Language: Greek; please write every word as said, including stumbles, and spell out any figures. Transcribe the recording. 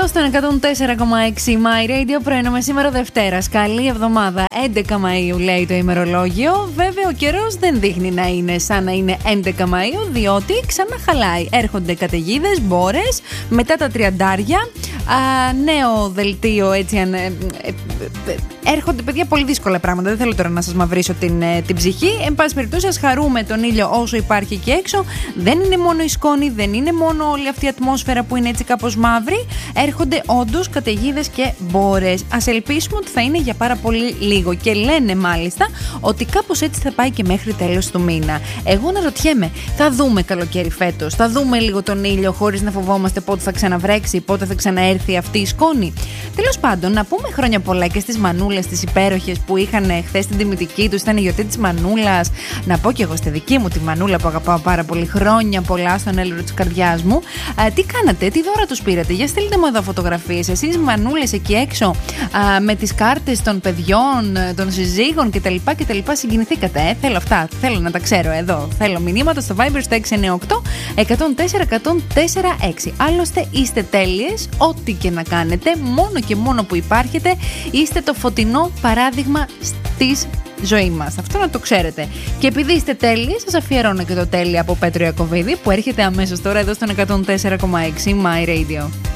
Εδώ στον εκατόν τέσσερα κόμμα έξι My Radio πρωινό με σήμερα Δευτέρα. Καλή εβδομάδα. έντεκα Μαΐου λέει το ημερολόγιο. Βέβαια ο καιρός δεν δείχνει να είναι σαν να είναι έντεκα Μαΐου, διότι ξαναχαλάει. Έρχονται καταιγίδες, μπόρες, μετά τα τριαντάρια. Α, νέο δελτίο έτσι. Αν, ε, ε, ε, έρχονται παιδιά πολύ δύσκολα πράγματα. Δεν θέλω τώρα να σας μαυρίσω την, ε, την ψυχή. Εν πάση περιπτώσει, ας χαρούμε τον ήλιο όσο υπάρχει εκεί έξω. Δεν είναι μόνο η σκόνη, δεν είναι μόνο όλη αυτή η ατμόσφαιρα που είναι έτσι κάπως μαύρη. Έρχονται όντως καταιγίδες και μπόρες. Ας ελπίσουμε ότι θα είναι για πάρα πολύ λίγο. Και λένε μάλιστα ότι κάπως έτσι θα πάει και μέχρι τέλος του μήνα. Εγώ να ρωτιέμαι, θα δούμε καλοκαίρι φέτος? Θα δούμε λίγο τον ήλιο χωρίς να φοβόμαστε πότε θα ξαναβρέξει, πότε θα ξαναέρθει αυτή η σκόνη? Τέλος πάντων, να πούμε χρόνια πολλά και στις μανούλες τις υπέροχες που είχαν χθες την τιμητική τους. Ήταν η γιορτή της μανούλας. Να πω και εγώ στη δική μου τη μανούλα που αγαπάω πάρα πολύ, χρόνια πολλά στον έλερο της καρδιάς μου. Α, τι κάνατε, τι δώρα τους πήρατε? Για στείλτε μου εδώ φωτογραφίες. Εσείς μανούλες εκεί έξω α, με τις κάρτες των παιδιών, των συζύγων κτλ. κτλ. Συγκινηθήκατε, ε? Θέλω αυτά. Θέλω να τα ξέρω εδώ. Θέλω μηνύματα στο Viber στο έξι εννιά οκτώ εκατόν τέσσερα εκατόν τέσσερα έξι. Άλλωστε είστε τέλειες, ό,τι και να κάνετε, μόνο και μόνο που υπάρχετε, είστε το φωτεινό παράδειγμα της ζωή μας. Αυτό να το ξέρετε. Και επειδή είστε τέλειοι, σας αφιερώνω και το τέλειο από Πέτρο Ιακωβίδη που έρχεται αμέσως τώρα εδώ στον εκατόν τέσσερα κόμμα έξι My Radio.